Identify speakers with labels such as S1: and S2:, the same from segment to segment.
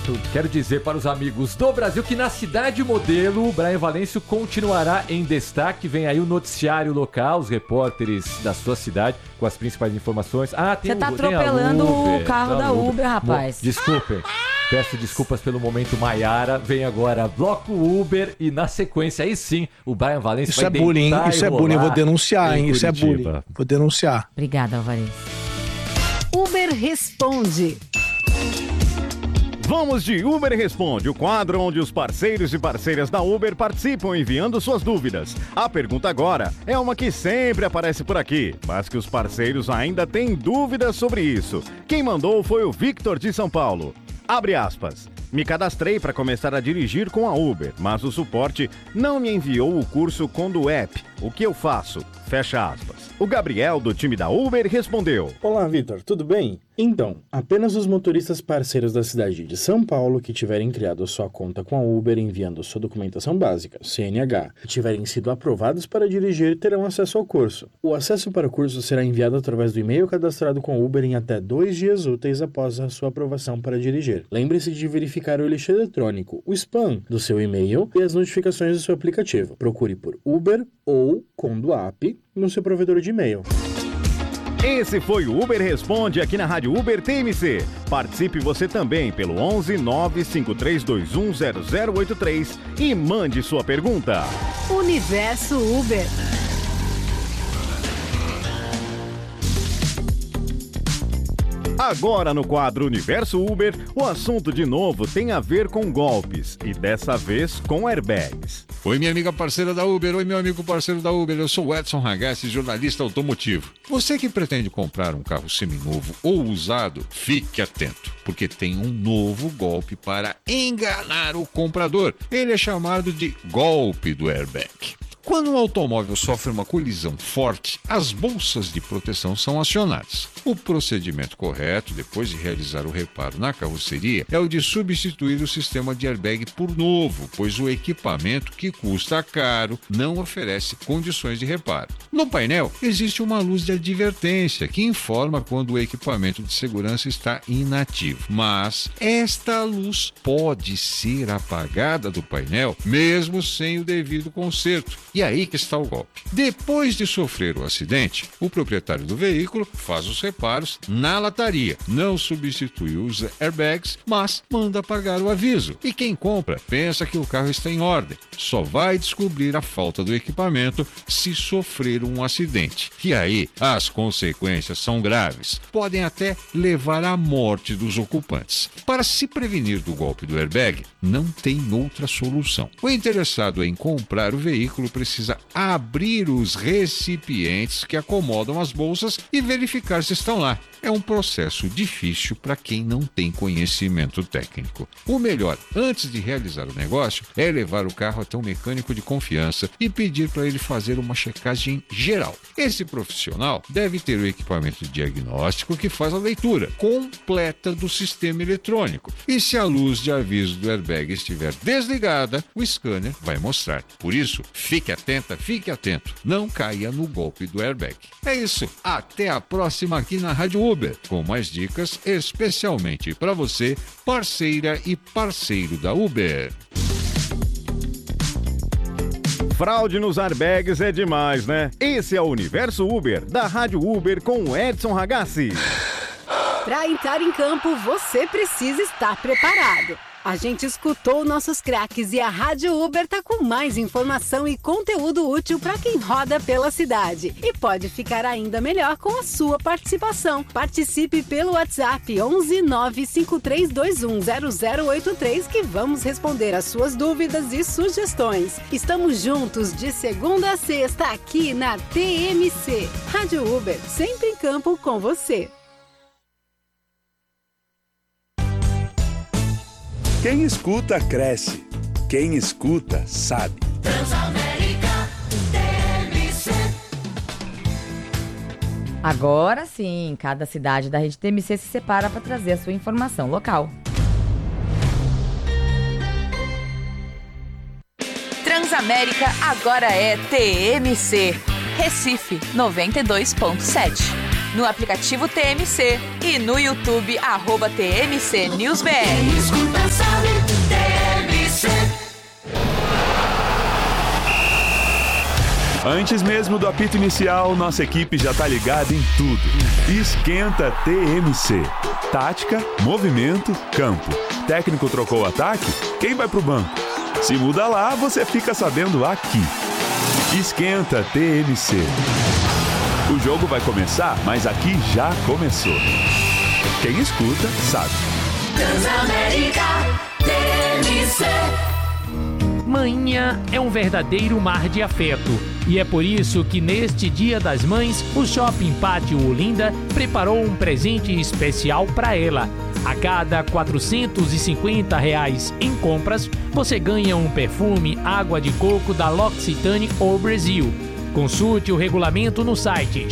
S1: Quero dizer para os amigos do Brasil que na Cidade Modelo, o Brian Valêncio continuará em destaque. Vem aí o noticiário local, os repórteres da sua cidade com as principais informações.
S2: Você tá atropelando o carro da Uber, rapaz.
S1: Desculpem. Peço desculpas pelo momento, Maiara. Vem agora Bloco Uber e na sequência, aí sim, o Brian Valêncio vai deitar
S3: bullying, isso é bullying, eu vou denunciar, hein? Isso é bullying. Vou denunciar.
S2: Obrigada, Alvarez.
S4: Uber Responde.
S5: Vamos de Uber Responde, o quadro onde os parceiros e parceiras da Uber participam enviando suas dúvidas. A pergunta agora é uma que sempre aparece por aqui, mas que os parceiros ainda têm dúvidas sobre isso. Quem mandou foi o Victor de São Paulo. Abre aspas. Me cadastrei para começar a dirigir com a Uber, mas o suporte não me enviou o curso Condo App. O que eu faço? Fecha aspas. O Gabriel, do time da Uber, respondeu.
S6: Olá, Vitor, tudo bem? Então, apenas os motoristas parceiros da cidade de São Paulo que tiverem criado sua conta com a Uber enviando sua documentação básica, CNH, e tiverem sido aprovados para dirigir terão acesso ao curso. O acesso para o curso será enviado através do e-mail cadastrado com a Uber em até 2 dias úteis após a sua aprovação para dirigir. Lembre-se de verificar o lixo eletrônico, o spam do seu e-mail e as notificações do seu aplicativo. Procure por Uber ou Condo App no seu provedor de e-mail.
S5: Esse foi o Uber Responde aqui na Rádio Uber TMC. Participe você também pelo 11 95321 0083 e mande sua pergunta.
S4: Universo Uber.
S5: Agora no quadro Universo Uber, o assunto de novo tem a ver com golpes e dessa vez com airbags.
S7: Oi, minha amiga parceira da Uber. Oi, meu amigo parceiro da Uber. Eu sou o Edson Ragazzi, jornalista automotivo. Você que pretende comprar um carro seminovo ou usado, fique atento, porque tem um novo golpe para enganar o comprador. Ele é chamado de golpe do airbag. Quando um automóvel sofre uma colisão forte, as bolsas de proteção são acionadas. O procedimento correto, depois de realizar o reparo na carroceria, é o de substituir o sistema de airbag por novo, pois o equipamento, que custa caro, não oferece condições de reparo. No painel, existe uma luz de advertência que informa quando o equipamento de segurança está inativo. Mas esta luz pode ser apagada do painel, mesmo sem o devido conserto. E aí que está o golpe. Depois de sofrer o acidente, o proprietário do veículo faz os reparos na lataria, não substitui os airbags, mas manda apagar o aviso. E quem compra pensa que o carro está em ordem. Só vai descobrir a falta do equipamento se sofrer um acidente. E aí, as consequências são graves. Podem até levar à morte dos ocupantes. Para se prevenir do golpe do airbag, não tem outra solução. O interessado em comprar o veículo precisa abrir os recipientes que acomodam as bolsas e verificar se estão lá. É um processo difícil para quem não tem conhecimento técnico. O melhor, antes de realizar o negócio, é levar o carro até um mecânico de confiança e pedir para ele fazer uma checagem geral. Esse profissional deve ter o equipamento diagnóstico que faz a leitura completa do sistema eletrônico. E se a luz de aviso do airbag estiver desligada, o scanner vai mostrar. Por isso, fique atenta, fique atento. Não caia no golpe do airbag. É isso. Até a próxima aqui na Rádio Uber, com mais dicas especialmente para você, parceira e parceiro da Uber.
S5: Fraude nos airbags é demais, né? Esse é o Universo Uber, da Rádio Uber com o Edson Ragazzi.
S4: Para entrar em campo, você precisa estar preparado. A gente escutou nossos craques e a Rádio Uber tá com mais informação e conteúdo útil para quem roda pela cidade. E pode ficar ainda melhor com a sua participação. Participe pelo WhatsApp 11 95321 0083 que vamos responder as suas dúvidas e sugestões. Estamos juntos de segunda a sexta aqui na TMC. Rádio Uber, sempre em campo com você.
S8: Quem escuta, cresce. Quem escuta, sabe.
S9: Transamérica TMC.
S2: Agora sim, cada cidade da rede TMC se separa para trazer a sua informação local.
S10: Transamérica agora é TMC. Recife 92.7. No aplicativo TMC e no YouTube @TMC News BR.
S8: Antes mesmo do apito inicial, nossa equipe já tá ligada em tudo. Esquenta TMC. Tática, movimento, campo. Técnico trocou o ataque? Quem vai pro banco? Se muda lá, você fica sabendo aqui. Esquenta TMC. O jogo vai começar, mas aqui já começou. Quem escuta, sabe.
S9: Transamérica TMC.
S11: Manhã é um verdadeiro mar de afeto. E é por isso que neste Dia das Mães, o Shopping Pátio Olinda preparou um presente especial para ela. A cada R$ 450 em compras, você ganha um perfume água de coco da L'Occitane au Brasil. Consulte o regulamento no site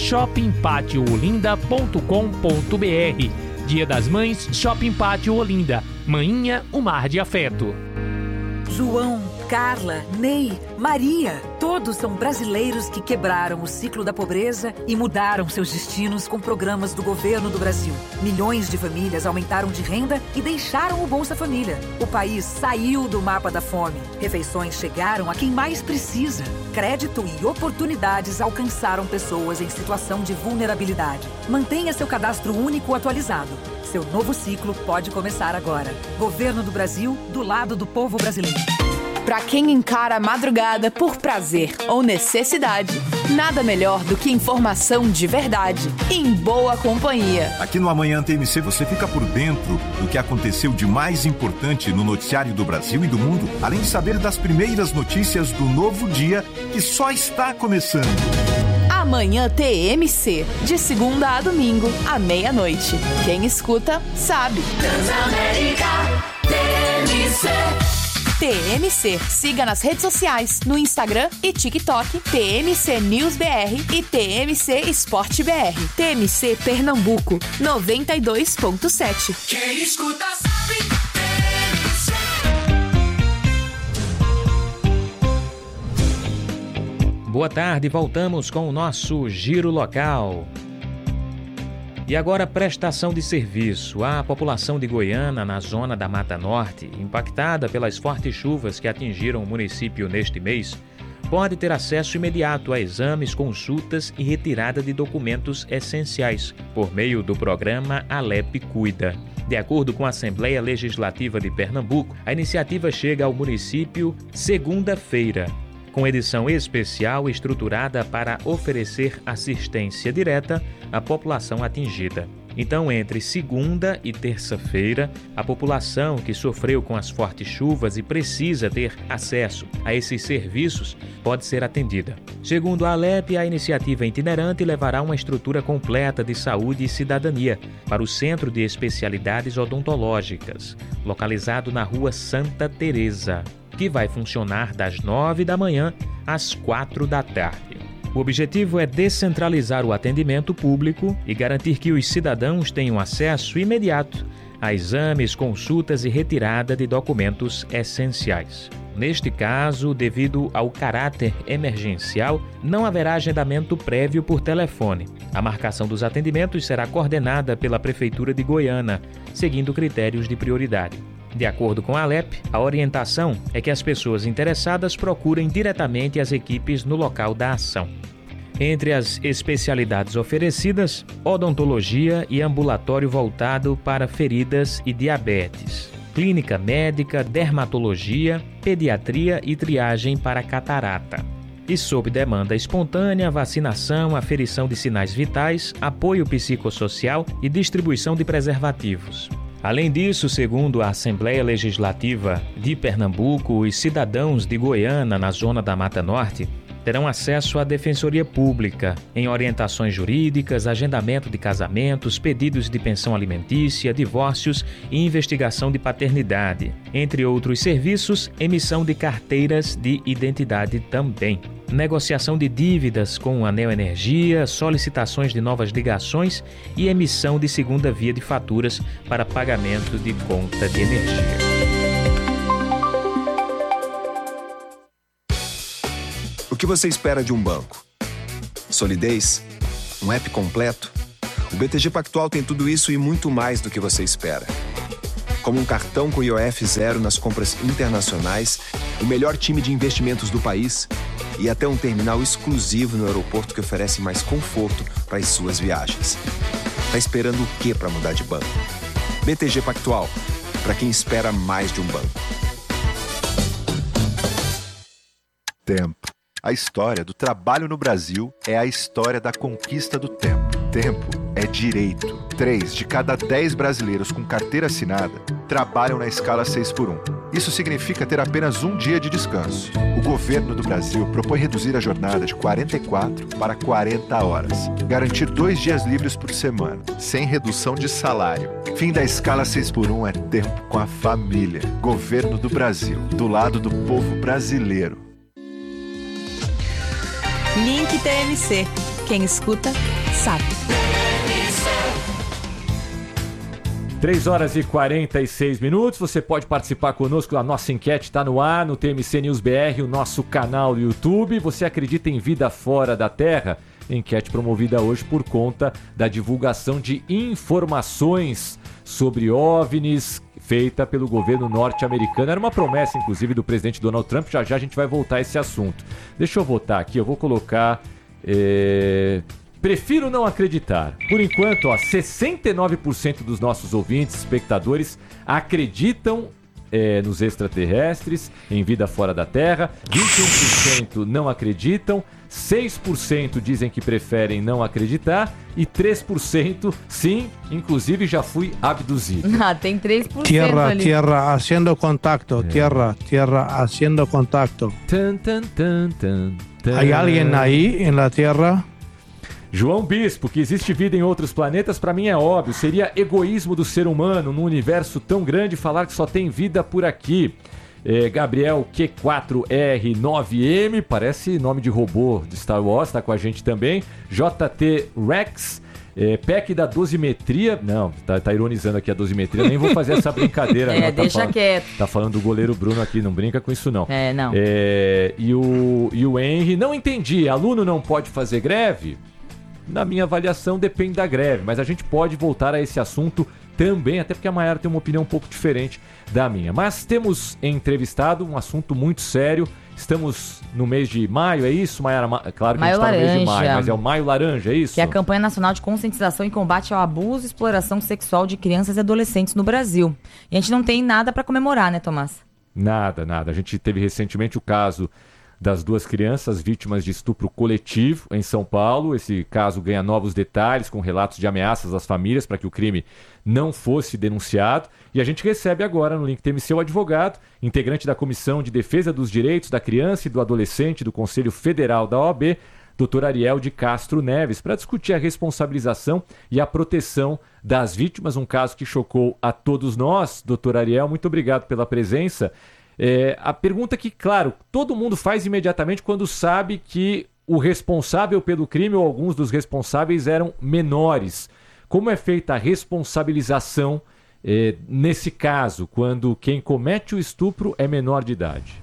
S11: shoppingpatioolinda.com.br. Dia das Mães, Shopping Pátio Olinda. Manhinha, o mar de afeto.
S12: João, Carla, Ney, Maria, todos são brasileiros que quebraram o ciclo da pobreza e mudaram seus destinos com programas do governo do Brasil. Milhões de famílias aumentaram de renda e deixaram o Bolsa Família. O país saiu do mapa da fome. Refeições chegaram a quem mais precisa. Crédito e oportunidades alcançaram pessoas em situação de vulnerabilidade. Mantenha seu cadastro único atualizado. Seu novo ciclo pode começar agora. Governo do Brasil, do lado do povo brasileiro.
S10: Para quem encara a madrugada por prazer ou necessidade, nada melhor do que informação de verdade, em boa companhia.
S13: Aqui no Amanhã TMC você fica por dentro do que aconteceu de mais importante no noticiário do Brasil e do mundo, além de saber das primeiras notícias do novo dia que só está começando.
S10: Amanhã TMC, de segunda a domingo, à meia-noite. Quem escuta, sabe.
S9: Transamérica TMC.
S10: TMC. Siga nas redes sociais, no Instagram e TikTok, TMC News BR e TMC Esporte BR. TMC Pernambuco, 92.7.
S9: Quem escuta sabe. TMC.
S14: Boa tarde, voltamos com o nosso Giro Local. E agora, prestação de serviço. A população de Goiânia, na zona da Mata Norte, impactada pelas fortes chuvas que atingiram o município neste mês, pode ter acesso imediato a exames, consultas e retirada de documentos essenciais, por meio do programa Alep Cuida. De acordo com a Assembleia Legislativa de Pernambuco, a iniciativa chega ao município segunda-feira, com edição especial estruturada para oferecer assistência direta à população atingida. Então, entre segunda e terça-feira, a população que sofreu com as fortes chuvas e precisa ter acesso a esses serviços pode ser atendida. Segundo a Alep, a iniciativa itinerante levará uma estrutura completa de saúde e cidadania para o Centro de Especialidades Odontológicas, localizado na Rua Santa Teresa, que vai funcionar das 9 da manhã às 4 da tarde. O objetivo é descentralizar o atendimento público e garantir que os cidadãos tenham acesso imediato a exames, consultas e retirada de documentos essenciais. Neste caso, devido ao caráter emergencial, não haverá agendamento prévio por telefone. A marcação dos atendimentos será coordenada pela Prefeitura de Goiânia, seguindo critérios de prioridade. De acordo com a Alep, a orientação é que as pessoas interessadas procurem diretamente as equipes no local da ação. Entre as especialidades oferecidas, odontologia e ambulatório voltado para feridas e diabetes, clínica médica, dermatologia, pediatria e triagem para catarata. E sob demanda espontânea, vacinação, aferição de sinais vitais, apoio psicossocial e distribuição de preservativos. Além disso, segundo a Assembleia Legislativa de Pernambuco, os cidadãos de Goiânia, na zona da Mata Norte, terão acesso à Defensoria Pública em orientações jurídicas, agendamento de casamentos, pedidos de pensão alimentícia, divórcios e investigação de paternidade. Entre outros serviços, emissão de carteiras de identidade também. Negociação de dívidas com a Neoenergia, solicitações de novas ligações e emissão de segunda via de faturas para pagamento de conta de energia.
S15: O que você espera de um banco? Solidez? Um app completo? O BTG Pactual tem tudo isso e muito mais do que você espera. como um cartão com IOF zero nas compras internacionais, o melhor time de investimentos do país e até um terminal exclusivo no aeroporto que oferece mais conforto para as suas viagens. Tá esperando o quê para mudar de banco? BTG Pactual, para quem espera mais de um banco.
S16: Tempo. A história do trabalho no Brasil é a história da conquista do tempo. Tempo é direito. 3 de cada 10 brasileiros com carteira assinada trabalham na escala 6x1. Isso significa ter apenas um dia de descanso. O governo do Brasil propõe reduzir a jornada de 44 para 40 horas. Garantir 2 dias livres por semana, sem redução de salário. Fim da escala 6x1 é tempo com a família. Governo do Brasil, do lado do povo brasileiro.
S10: Link TMC. Quem escuta, sabe.
S1: 3 horas e 46 minutos. Você pode participar conosco. A nossa enquete está no ar, no TMC News BR, o nosso canal do YouTube. Você acredita em vida fora da Terra? Enquete promovida hoje por conta da divulgação de informações sobre OVNIs feita pelo governo norte-americano. Era uma promessa, inclusive, do presidente Donald Trump. Já já a gente vai voltar a esse assunto. Deixa eu votar aqui. Eu vou colocar... Prefiro não acreditar. Por enquanto, 69% dos nossos ouvintes, espectadores, acreditam nos extraterrestres, em vida fora da Terra. 21% não acreditam. 6% dizem que preferem não acreditar. E 3% sim, inclusive já fui abduzido.
S2: Tem 3%
S3: Tierra,
S2: ali.
S3: tierra, haciendo contacto. Tierra, tierra, haciendo contacto. ¿Hay alguien ahí en la Tierra?
S1: João Bispo, que existe vida em outros planetas, para mim é óbvio. Seria egoísmo do ser humano, num universo tão grande, falar que só tem vida por aqui. Gabriel Q4R9M, parece nome de robô de Star Wars, tá com a gente também. JT Rex, PEC da dosimetria. Não, tá ironizando aqui a dosimetria, nem vou fazer essa brincadeira. Não,
S2: deixa quieto.
S1: Tá falando do goleiro Bruno aqui, não brinca com isso não.
S2: Não.
S1: E o Henry, não entendi, aluno não pode fazer greve? Na minha avaliação, depende da greve, mas a gente pode voltar a esse assunto também, até porque a Mayara tem uma opinião um pouco diferente da minha. Mas temos entrevistado um assunto muito sério. Estamos no mês de maio, é isso, Mayara? Claro que
S2: Maio
S1: a gente está no mês de
S2: Laranja.
S1: maio, mas é o Maio Laranja, é isso?
S2: Que é a campanha nacional de conscientização e combate ao abuso e exploração sexual de crianças e adolescentes no Brasil. E a gente não tem nada para comemorar, né, Tomás?
S1: Nada. A gente teve recentemente o caso das 2 crianças vítimas de estupro coletivo em São Paulo. Esse caso ganha novos detalhes com relatos de ameaças às famílias para que o crime não fosse denunciado. E a gente recebe agora no Link TMC o advogado, integrante da Comissão de Defesa dos Direitos da Criança e do Adolescente do Conselho Federal da OAB, Dr. Ariel de Castro Neves, para discutir a responsabilização e a proteção das vítimas, um caso que chocou a todos nós. Dr. Ariel, muito obrigado pela presença. A pergunta que, claro, todo mundo faz imediatamente quando sabe que o responsável pelo crime ou alguns dos responsáveis eram menores. Como é feita a responsabilização nesse caso, quando quem comete o estupro é menor de idade?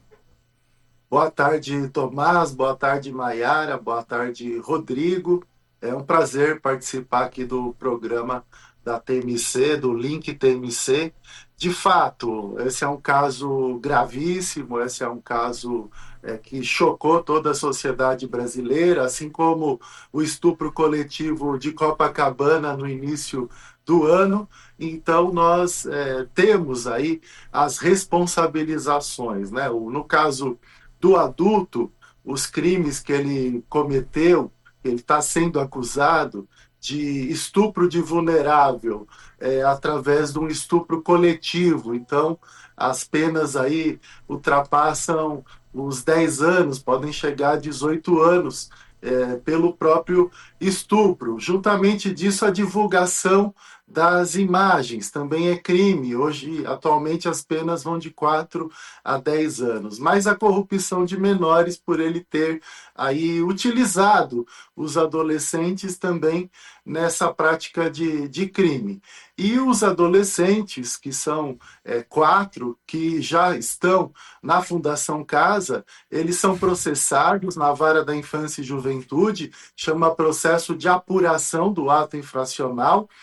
S17: Boa tarde, Tomás. Boa tarde, Mayara. Boa tarde, Rodrigo. É um prazer participar aqui do programa da TMC, do Link TMC. De fato, esse é um caso gravíssimo, esse é um caso que chocou toda a sociedade brasileira, assim como o estupro coletivo de Copacabana no início do ano. Então, nós temos aí as responsabilizações, né? No caso do adulto, os crimes que ele cometeu, ele está sendo acusado de estupro de vulnerável através de um estupro coletivo. Então, as penas aí ultrapassam os 10 anos, podem chegar a 18 anos pelo próprio estupro. Juntamente disso, a divulgação das imagens também é crime. Hoje, atualmente, as penas vão de 4 a 10 anos. Mas a corrupção de menores, por ele ter aí utilizado os adolescentes também nessa prática de crime. E os adolescentes, que são 4, que já estão na Fundação Casa, eles são processados na Vara da Infância e Juventude, chama processo de apuração do ato infracional. Esse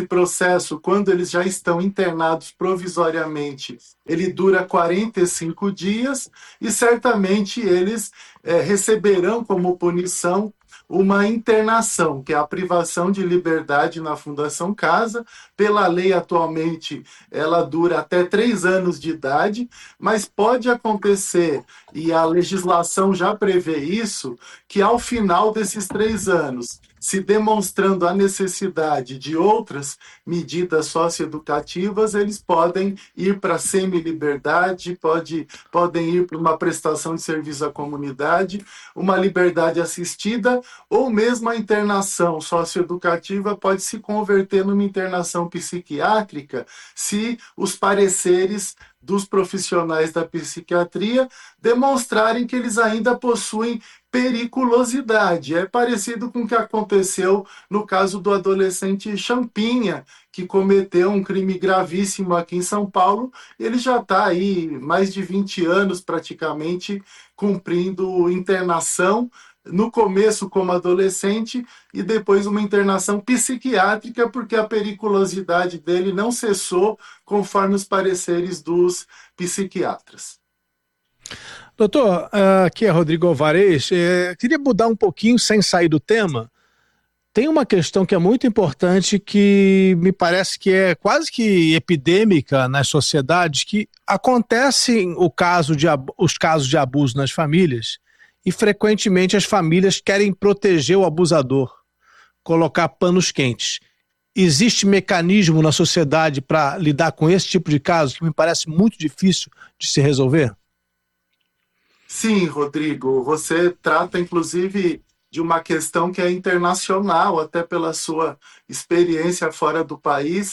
S17: processo, quando eles já estão internados provisoriamente, ele dura 45 dias e certamente eles receberão como punição uma internação, que é a privação de liberdade na Fundação Casa. Pela lei, atualmente, ela dura até 3 anos de idade, mas pode acontecer, e a legislação já prevê isso, que ao final desses 3 anos, se demonstrando a necessidade de outras medidas socioeducativas, eles podem ir para a semi-liberdade, podem ir para uma prestação de serviço à comunidade, uma liberdade assistida, ou mesmo a internação socioeducativa pode se converter numa internação psiquiátrica se os pareceres dos profissionais da psiquiatria demonstrarem que eles ainda possuem periculosidade. É parecido com o que aconteceu no caso do adolescente Champinha, que cometeu um crime gravíssimo aqui em São Paulo. Ele já está aí mais de 20 anos praticamente cumprindo internação, no começo como adolescente e depois uma internação psiquiátrica, porque a periculosidade dele não cessou conforme os pareceres dos psiquiatras.
S3: Doutor, aqui é Rodrigo Alvarez. Queria mudar um pouquinho, sem sair do tema. Tem uma questão que é muito importante, que me parece que é quase que epidêmica nas sociedades, que acontecem os casos de abuso nas famílias e frequentemente as famílias querem proteger o abusador, colocar panos quentes. Existe mecanismo na sociedade para lidar com esse tipo de caso que me parece muito difícil de se resolver?
S17: Sim, Rodrigo, você trata inclusive de uma questão que é internacional, até pela sua experiência fora do país.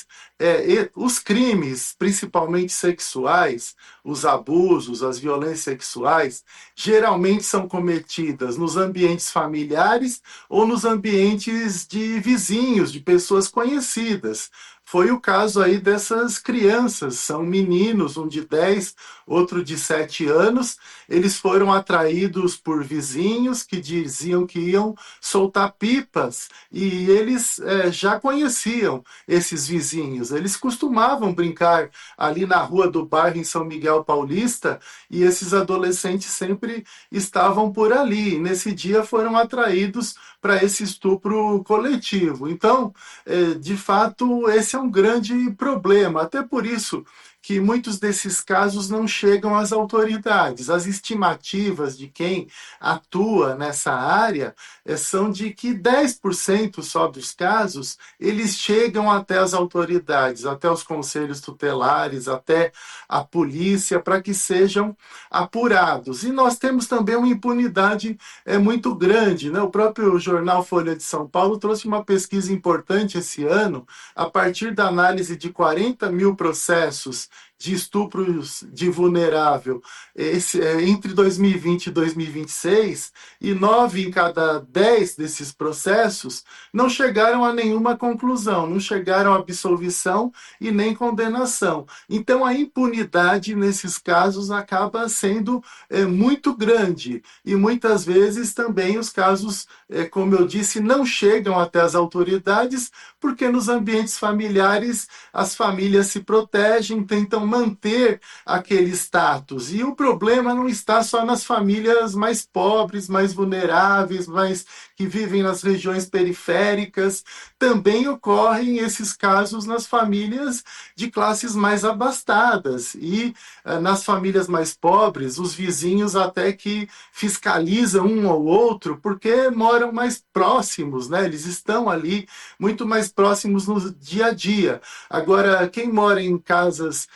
S17: Os crimes, principalmente sexuais, os abusos, as violências sexuais, geralmente são cometidas nos ambientes familiares ou nos ambientes de vizinhos, de pessoas conhecidas. Foi o caso aí dessas crianças, são meninos, um de 10, outro de 7 anos. Eles foram atraídos por vizinhos que diziam que iam soltar pipas e eles já conheciam esses vizinhos. Eles costumavam brincar ali na rua do bairro em São Miguel Paulista e esses adolescentes sempre estavam por ali. Nesse dia foram atraídos para esse estupro coletivo. Então, de fato, esse é um grande problema. Até por isso que muitos desses casos não chegam às autoridades. As estimativas de quem atua nessa área são de que 10% só dos casos eles chegam até as autoridades, até os conselhos tutelares, até a polícia, para que sejam apurados. E nós temos também uma impunidade muito grande, né? O próprio jornal Folha de São Paulo trouxe uma pesquisa importante esse ano, a partir da análise de 40 mil processos de estupros de vulnerável entre 2020 e 2026, e 9 em cada 10 desses processos não chegaram a nenhuma conclusão, não chegaram a absolvição e nem condenação. Então a impunidade nesses casos acaba sendo muito grande, e muitas vezes também os casos, como eu disse, não chegam até as autoridades, porque nos ambientes familiares as famílias se protegem, tentam manter aquele status. E o problema não está só nas famílias mais pobres, mais vulneráveis, que vivem nas regiões periféricas. Também ocorrem esses casos nas famílias de classes mais abastadas. E nas famílias mais pobres, os vizinhos até que fiscalizam um ao outro, porque moram mais próximos, né? Eles estão ali muito mais próximos no dia a dia. Agora, quem mora em casas,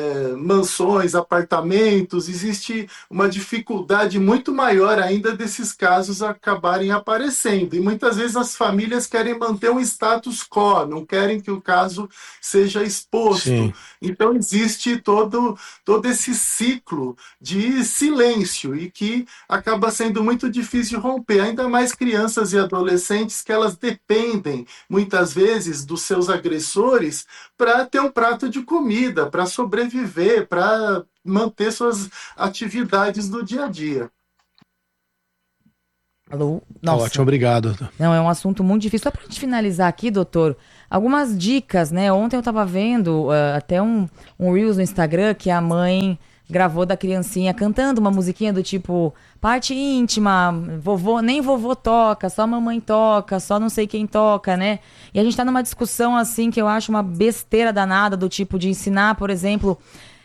S17: mansões, apartamentos, existe uma dificuldade muito maior ainda desses casos acabarem aparecendo. E muitas vezes as famílias querem manter um status quo, não querem que o caso seja exposto. Sim. Então existe todo esse ciclo de silêncio e que acaba sendo muito difícil de romper, ainda mais crianças e adolescentes, que elas dependem muitas vezes dos seus agressores para ter um prato de comida, para sobreviver, para manter suas atividades no dia a dia.
S2: Alô?
S3: Tá ótimo, obrigado, doutor.
S2: Não, é um assunto muito difícil. Só pra gente finalizar aqui, doutor, algumas dicas, né? Ontem eu tava vendo até um Reels no Instagram que a mãe gravou da criancinha cantando uma musiquinha do tipo parte íntima, nem vovô toca, só mamãe toca, só não sei quem toca, né? E a gente tá numa discussão assim que eu acho uma besteira danada do tipo de ensinar, por exemplo...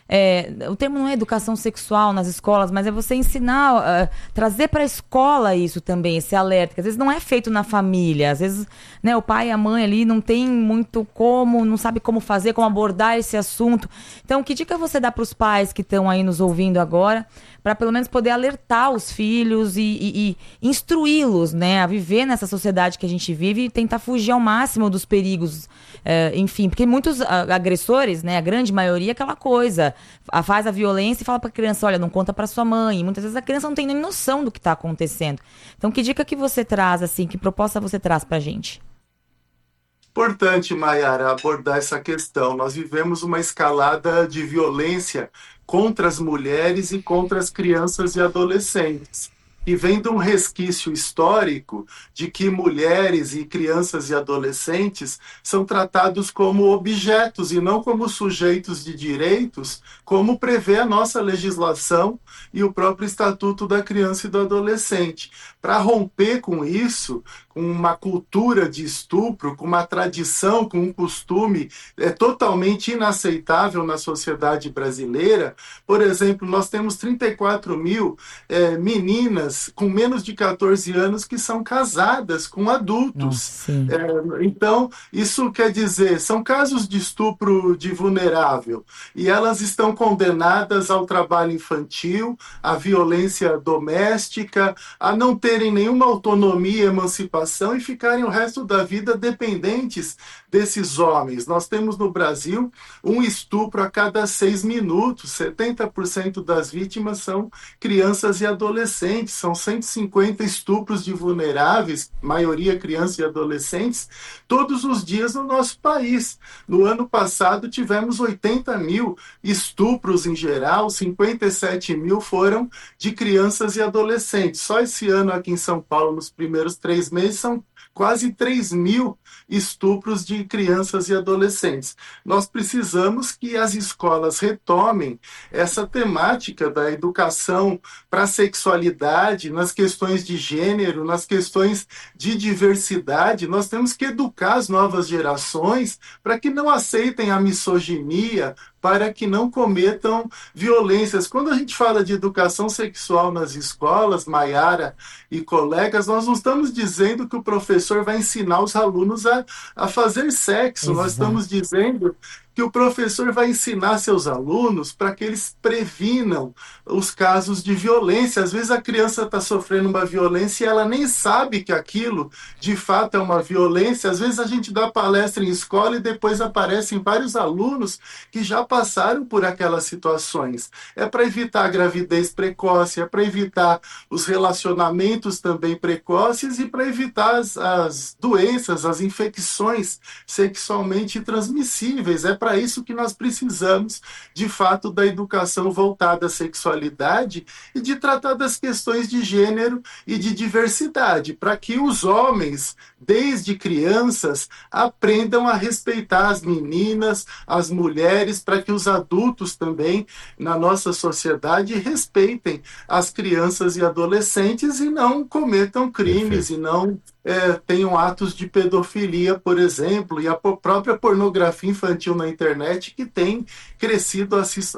S2: o termo não é educação sexual nas escolas, mas é você ensinar, trazer para a escola isso também, esse alerta, que às vezes não é feito na família, às vezes, né, o pai e a mãe ali não tem muito não sabe como fazer, como abordar esse assunto. Então, que dica você dá para os pais que estão aí nos ouvindo agora, para pelo menos poder alertar os filhos e instruí-los, né, a viver nessa sociedade que a gente vive e tentar fugir ao máximo dos perigos, enfim, porque muitos agressores, né, a grande maioria, aquela coisa, faz a violência e fala pra criança, olha, não conta pra sua mãe. E muitas vezes a criança não tem nem noção do que tá acontecendo. Então, que dica que você traz, assim, que proposta você traz pra gente?
S17: Importante, Maiara, abordar essa questão. Nós vivemos uma escalada de violência contra as mulheres e contra as crianças e adolescentes. E vem de um resquício histórico de que mulheres e crianças e adolescentes são tratados como objetos e não como sujeitos de direitos, como prevê a nossa legislação e o próprio Estatuto da Criança e do Adolescente. Para romper com isso, com uma cultura de estupro, com uma tradição, com um costume totalmente inaceitável na sociedade brasileira, por exemplo, nós temos 34 mil meninas com menos de 14 anos que são casadas com adultos. Então, isso quer dizer, são casos de estupro de vulnerável e elas estão condenadas ao trabalho infantil, à violência doméstica, a não terem nenhuma autonomia e emancipação e ficarem o resto da vida dependentes desses homens. Nós temos no Brasil um estupro a cada 6 minutos, 70% das vítimas são crianças e adolescentes, são 150 estupros de vulneráveis, maioria crianças e adolescentes, todos os dias no nosso país. No ano passado tivemos 80 mil estupros em geral, 57 mil foram de crianças e adolescentes. Só esse ano aqui em São Paulo, nos primeiros 3 meses, são quase 3 mil estupros de crianças e adolescentes. Nós precisamos que as escolas retomem essa temática da educação para a sexualidade, nas questões de gênero, nas questões de diversidade. Nós temos que educar as novas gerações para que não aceitem a misoginia, para que não cometam violências. Quando a gente fala de educação sexual nas escolas, Maiara e colegas, nós não estamos dizendo que o professor vai ensinar os alunos a fazer sexo. Nós estamos dizendo que o professor vai ensinar seus alunos para que eles previnam os casos de violência. Às vezes a criança está sofrendo uma violência e ela nem sabe que aquilo de fato é uma violência. Às vezes a gente dá palestra em escola e depois aparecem vários alunos que já passaram por aquelas situações. É para evitar a gravidez precoce, é para evitar os relacionamentos também precoces e para evitar as doenças, as infecções sexualmente transmissíveis. É para isso que nós precisamos, de fato, da educação voltada à sexualidade e de tratar das questões de gênero e de diversidade, para que os homens, desde crianças, aprendam a respeitar as meninas, as mulheres, para que os adultos também, na nossa sociedade, respeitem as crianças e adolescentes e não cometam crimes e não tenham atos de pedofilia, por exemplo, e a própria pornografia infantil na internet, que tem crescido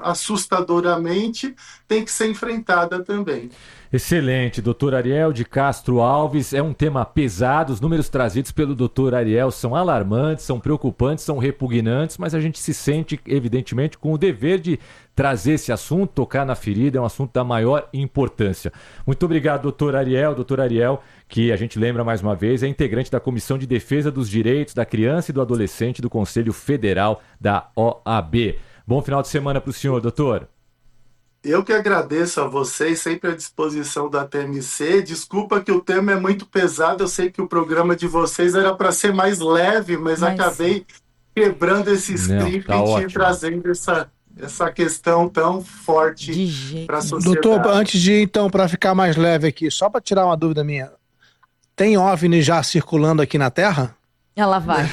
S17: assustadoramente, tem que ser enfrentada também.
S1: Excelente, doutor Ariel de Castro Alves. É um tema pesado, os números trazidos pelo doutor Ariel são alarmantes, são preocupantes, são repugnantes, mas a gente se sente, evidentemente, com o dever de trazer esse assunto, tocar na ferida, é um assunto da maior importância. Muito obrigado, doutor Ariel. Doutor Ariel, que a gente lembra mais uma vez, é integrante da Comissão de Defesa dos Direitos da Criança e do Adolescente do Conselho Federal da OAB. Bom final de semana para o senhor, doutor.
S17: Eu que agradeço a vocês, sempre à disposição da TMC. Desculpa que o tema é muito pesado, eu sei que o programa de vocês era para ser mais leve, mas acabei quebrando esse script e trazendo essa questão tão forte para a sociedade.
S3: Doutor, antes de ir então, para ficar mais leve aqui, só para tirar uma dúvida minha, tem OVNI já circulando aqui na Terra?
S2: Ela vai.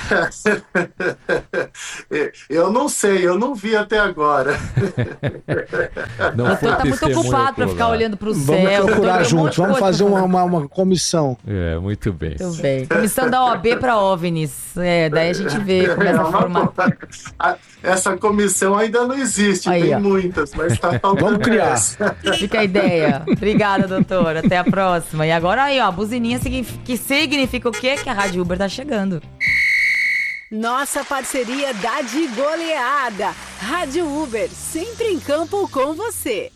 S17: Eu não sei, eu não vi até agora.
S1: Não
S2: Você tá muito ocupado para ficar olhando para o céu.
S3: Vamos procurar juntos, vamos fazer uma comissão.
S1: Muito bem.
S2: Muito bem. Comissão da OAB para OVNIs. Daí a gente vê, começa a formar.
S17: Essa comissão ainda não existe,
S2: aí,
S17: tem
S2: ó.
S17: muitas, mas está faltando.
S3: Vamos criar.
S2: Fica a ideia. Obrigada, doutor. Até a próxima. E agora aí, ó, a buzininha que significa o quê? Que a Rádio Uber tá chegando.
S4: Nossa parceria dá de goleada. Rádio Uber, sempre em campo com você.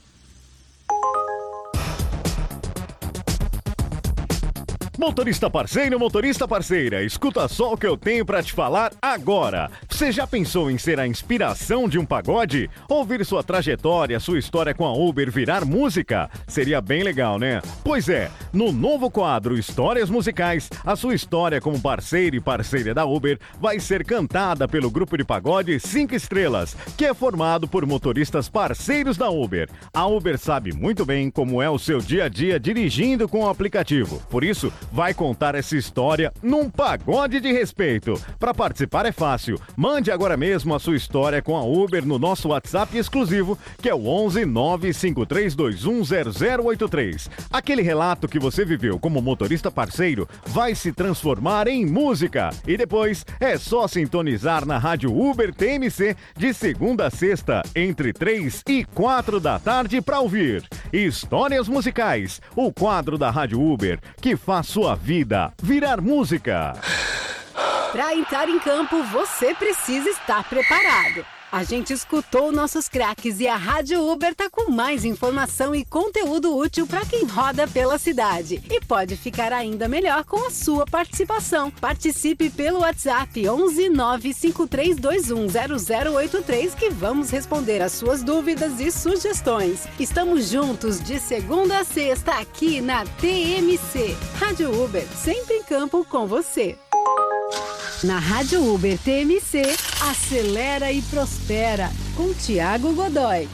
S5: Motorista parceiro, motorista parceira, escuta só o que eu tenho pra te falar agora. Você já pensou em ser a inspiração de um pagode? Ouvir sua trajetória, sua história com a Uber virar música? Seria bem legal, né? Pois é, no novo quadro Histórias Musicais, a sua história como parceiro e parceira da Uber vai ser cantada pelo grupo de pagode 5 Estrelas, que é formado por motoristas parceiros da Uber. A Uber sabe muito bem como é o seu dia a dia dirigindo com o aplicativo. Por isso, vai contar essa história num pagode de respeito. Para participar é fácil. Mande agora mesmo a sua história com a Uber no nosso WhatsApp exclusivo, que é o 11 95321 0083. Aquele relato que você viveu como motorista parceiro vai se transformar em música. E depois é só sintonizar na Rádio Uber TMC de segunda a sexta, entre 3 e 4 da tarde para ouvir Histórias Musicais, o quadro da Rádio Uber que faz sua vida virar música.
S4: Para entrar em campo, você precisa estar preparado. A gente escutou nossos craques e a Rádio Uber tá com mais informação e conteúdo útil para quem roda pela cidade. E pode ficar ainda melhor com a sua participação. Participe pelo WhatsApp 11 95321 0083 que vamos responder as suas dúvidas e sugestões. Estamos juntos de segunda a sexta aqui na TMC. Rádio Uber, sempre em campo com você. Na Rádio Uber TMC, acelera e prospera, com Thiago Godoy.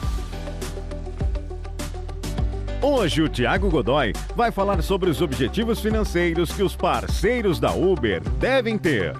S5: Hoje o Thiago Godoy vai falar sobre os objetivos financeiros que os parceiros da Uber devem ter.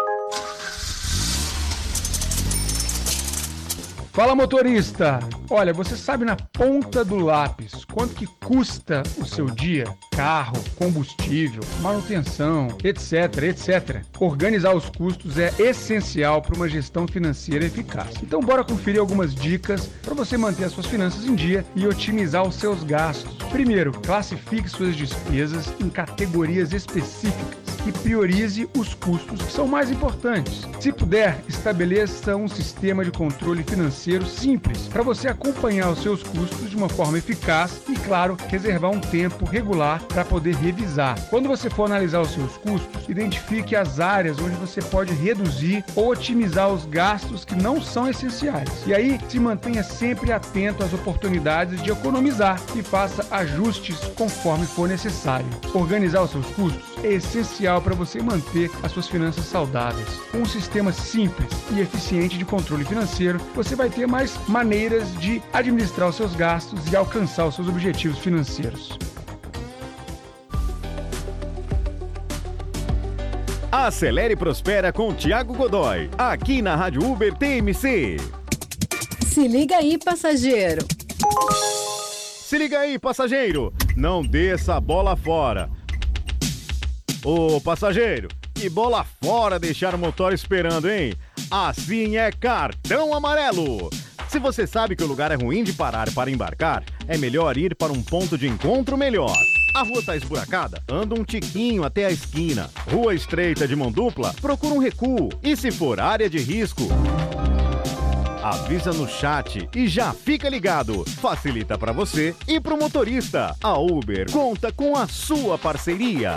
S18: Fala, motorista! Olha, você sabe na ponta do lápis quanto que custa o seu dia? Carro, combustível, manutenção, etc. Organizar os custos é essencial para uma gestão financeira eficaz. Então bora conferir algumas dicas para você manter as suas finanças em dia e otimizar os seus gastos. Primeiro, classifique suas despesas em categorias específicas e priorize os custos que são mais importantes. Se puder, estabeleça um sistema de controle financeiro simples para você acompanhar os seus custos de uma forma eficaz e, claro, reservar um tempo regular para poder revisar. Quando você for analisar os seus custos, identifique as áreas onde você pode reduzir ou otimizar os gastos que não são essenciais. E aí, se mantenha sempre atento às oportunidades de economizar e faça ajustes conforme for necessário. Organizar os seus custos é essencial para você manter as suas finanças saudáveis. Com um sistema simples e eficiente de controle financeiro, você vai ter mais maneiras de administrar os seus gastos e alcançar os seus objetivos financeiros.
S5: Acelere e prospera com Thiago Godoy, aqui na Rádio Uber TMC.
S4: Se liga aí, passageiro.
S5: Se liga aí, passageiro. Não dê essa bola fora. Ô, passageiro, que bola fora deixar o motor esperando, hein? Assim é cartão amarelo. Se você sabe que o lugar é ruim de parar para embarcar, é melhor ir para um ponto de encontro melhor. A rua está esburacada? Anda um tiquinho até a esquina. Rua estreita de mão dupla? Procura um recuo. E se for área de risco, avisa no chat e já fica ligado. Facilita para você e para o motorista. A Uber conta com a sua parceria.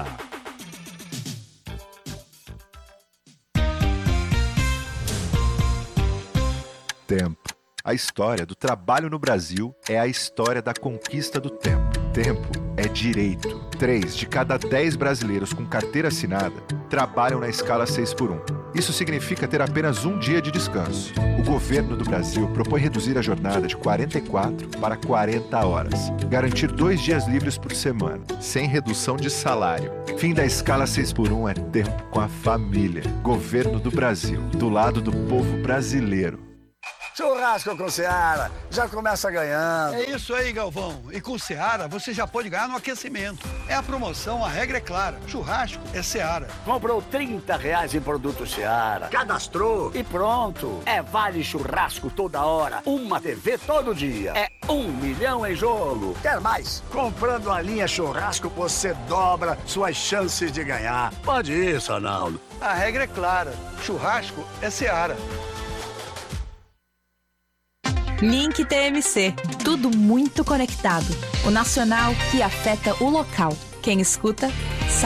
S16: Tempo. A história do trabalho no Brasil é a história da conquista do tempo. Tempo é direito. 3 de cada 10 brasileiros com carteira assinada trabalham na escala 6x1. Isso significa ter apenas um dia de descanso. O governo do Brasil propõe reduzir a jornada de 44 para 40 horas. Garantir 2 dias livres por semana, sem redução de salário. Fim da escala 6x1 é tempo com a família. Governo do Brasil, do lado do povo brasileiro.
S19: Churrasco com Seara, já começa ganhando.
S20: É isso aí, Galvão. E com Seara, você já pode ganhar no aquecimento. É a promoção, a regra é clara. Churrasco é Seara.
S19: Comprou R$30 em produto Seara. Cadastrou e pronto. É vale churrasco toda hora. Uma TV todo dia. É 1 milhão em jogo. Quer mais? Comprando a linha churrasco, você dobra suas chances de ganhar. Pode isso, Arnaldo.
S20: A regra é clara. Churrasco é Seara.
S10: Link TMC. Tudo muito conectado. O nacional que afeta o local. Quem escuta,